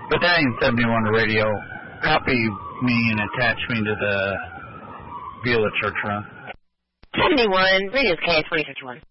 Battalion 71 radio. Copy me and attach me to the Beulah Church Run. 71, radio's K 2051.